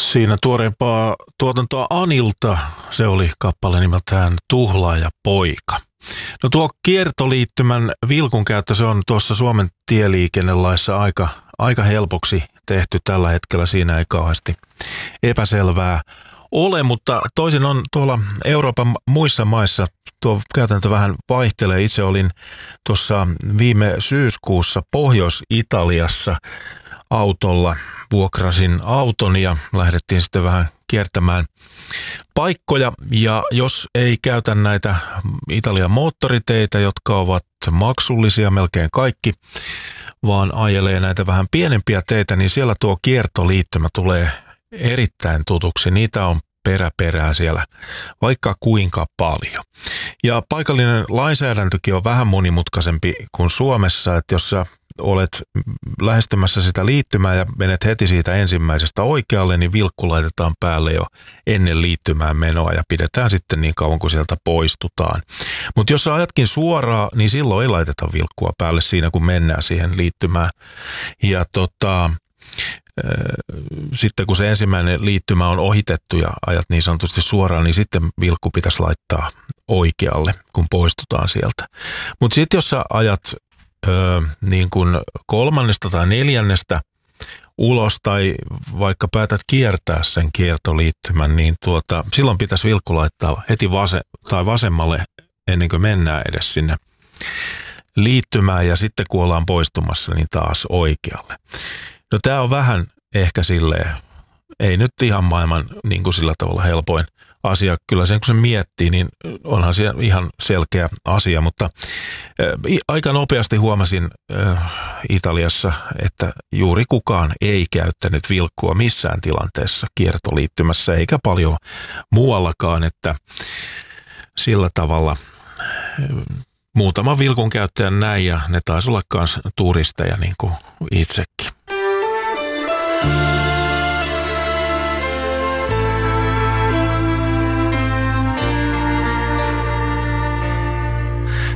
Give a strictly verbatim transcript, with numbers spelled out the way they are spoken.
Siinä tuoreempaa tuotantoa Anilta, se oli kappale nimeltään Tuhlaaja poika. No tuo kiertoliittymän vilkun käyttö, se on tuossa Suomen tieliikennelaissa aika, aika helpoksi tehty tällä hetkellä. Siinä ei kauheasti epäselvää ole, mutta toisin on tuolla Euroopan muissa maissa tuo käytäntö vähän vaihtelee. Itse olin tuossa viime syyskuussa Pohjois-Italiassa autolla, vuokrasin auton ja lähdettiin sitten vähän kiertämään paikkoja. Ja jos ei käytä näitä Italian moottoriteitä, jotka ovat maksullisia melkein kaikki, vaan ajelee näitä vähän pienempiä teitä, niin siellä tuo kiertoliittymä tulee erittäin tutuksi. Niitä on peräperää siellä vaikka kuinka paljon. Ja paikallinen lainsäädäntökin on vähän monimutkaisempi kuin Suomessa, että jos sä olet lähestymässä sitä liittymää ja menet heti siitä ensimmäisestä oikealle, niin vilkku laitetaan päälle jo ennen liittymään menoa ja pidetään sitten niin kauan kuin sieltä poistutaan. Mutta jos sä ajatkin suoraan, niin silloin ei laiteta vilkkua päälle siinä, kun mennään siihen liittymään. Ja tota, sitten kun se ensimmäinen liittymä on ohitettu ja ajat niin sanotusti suoraan, niin sitten vilkku pitäisi laittaa oikealle, kun poistutaan sieltä. Mutta sitten jos sä ajat Öö, niin kuin kolmannesta tai neljännestä ulos tai vaikka päätät kiertää sen kiertoliittymän, niin tuota, silloin pitäisi vilkku laittaa heti vase, tai vasemmalle ennen kuin mennään edes sinne liittymään ja sitten kun ollaan poistumassa, niin taas oikealle. No tämä on vähän ehkä silleen, ei nyt ihan maailman niin kuin sillä tavalla helpoin asia. Kyllä sen kun se miettii, niin onhan se ihan selkeä asia, mutta aika nopeasti huomasin Italiassa, että juuri kukaan ei käyttänyt vilkkua missään tilanteessa kiertoliittymässä, eikä paljon muuallakaan, että sillä tavalla muutama vilkun käyttäjän näin ja ne taisi olla myös turisteja niin kuin itsekin.